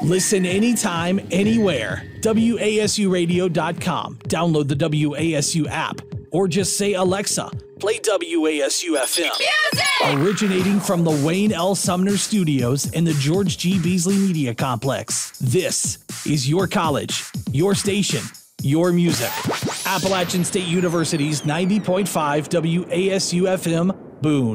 Listen anytime, anywhere. WASUradio.com. Download the WASU app. Or just say, Alexa, play WASU FM. Music! Originating from the Wayne L. Sumner Studios in the George G. Beasley Media Complex. This is your college, your station, your music. Appalachian State University's 90.5 WASU FM, Boone.